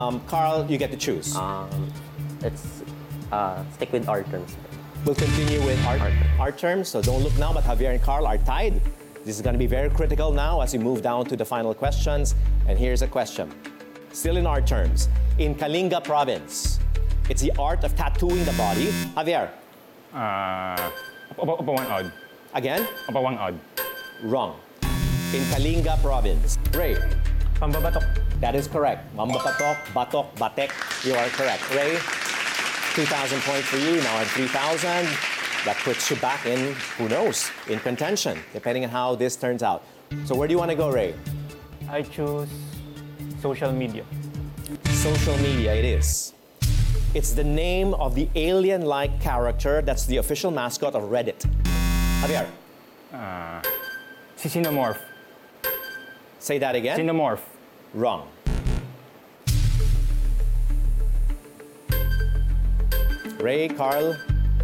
Carl, you get to choose. Let's stick with art terms. We'll continue with art terms, so don't look now, but Javier and Carl are tied. This is going to be very critical now as we move down to the final questions. And here's a question. Still in art terms. In Kalinga province, it's the art of tattooing the body. Javier. Upawang odd. Again? Upawang odd. Wrong. In Kalinga province. Ray. Pambabatok. That is correct. Mambabatok, batok, batek. You are correct. Ray, 2,000 points for you. Now at 3,000. That puts you back in, who knows, in contention, depending on how this turns out. So where do you want to go, Ray? I choose social media. Social media it is. It's the name of the alien-like character that's the official mascot of Reddit. Javier. Xenomorph. Say that again. Xenomorph. Wrong. Ray, Carl.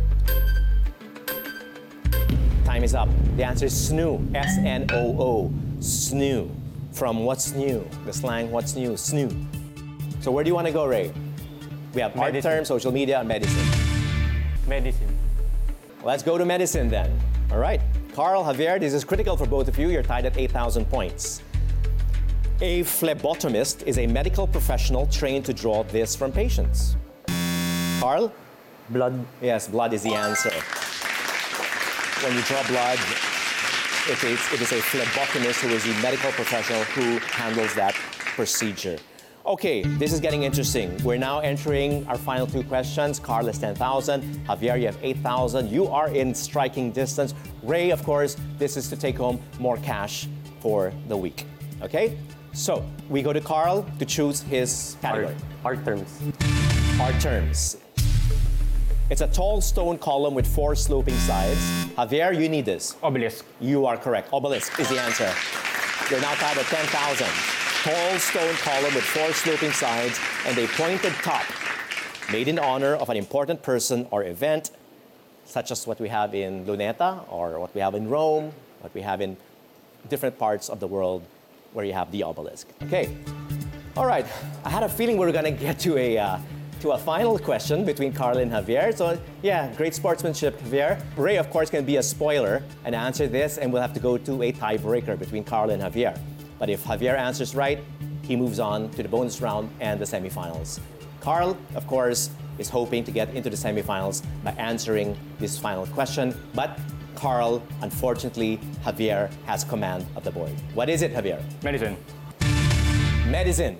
Time is up. The answer is snoo. S-N-O-O. Snoo. From What's New? The slang What's New? Snoo. So where do you want to go, Ray? We have art terms, social media, and medicine. Medicine. Let's go to medicine then. All right. Carl, Javier, this is critical for both of you. You're tied at 8,000 points. A phlebotomist is a medical professional trained to draw this from patients. Carl? Blood. Yes, blood is the answer. When you draw blood, it is a phlebotomist who is the medical professional who handles that procedure. Okay, this is getting interesting. We're now entering our final two questions. Carl has 10,000. Javier, you have 8,000. You are in striking distance. Ray, of course, this is to take home more cash for the week. Okay? So, we go to Carl to choose his category. Art terms. Art terms. It's a tall stone column with 4 sloping sides. Javier, you need this. Obelisk. You are correct. Obelisk is the answer. You're now tied at 10,000. Tall stone column with 4 sloping sides and a pointed top, made in honor of an important person or event, such as what we have in Luneta, or what we have in Rome, what we have in different parts of the world where you have the obelisk. Okay. All right. I had a feeling we were going to get to a final question between Carl and Javier. So yeah, great sportsmanship, Javier. Ray, of course, can be a spoiler and answer this, and we'll have to go to a tiebreaker between Carl and Javier. But if Javier answers right, he moves on to the bonus round and the semifinals. Carl, of course, is hoping to get into the semifinals by answering this final question. But Carl, unfortunately, Javier has command of the board. What is it, Javier? Medicine. Medicine.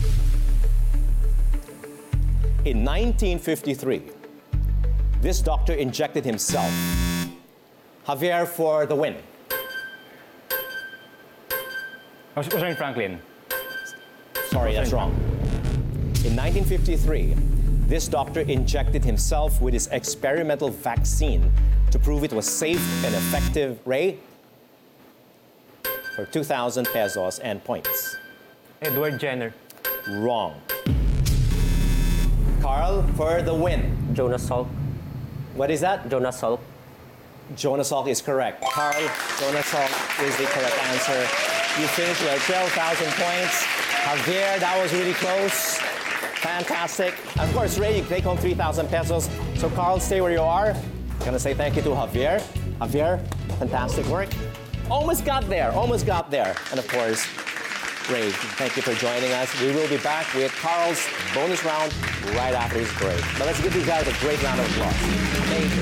In 1953, this doctor injected himself. Javier for the win. Rosalind Franklin. Sorry, that's wrong. In 1953, this doctor injected himself with his experimental vaccine to prove it was safe and effective. Ray, for 2,000 pesos and points. Edward Jenner. Wrong. Carl, for the win. Jonas Salk. What is that? Jonas Salk. Jonas Salk is correct. Carl, Jonas Salk is the correct answer. You finished with 12,000 points. Javier, that was really close. Fantastic. Of course, Ray, you take home 3,000 pesos. So Carl, stay where you are. I'm gonna say thank you to Javier. Javier, fantastic work. Almost got there, almost got there. And of course, Ray, thank you for joining us. We will be back with Carl's bonus round right after this break. But let's give these guys a great round of applause. Thank you.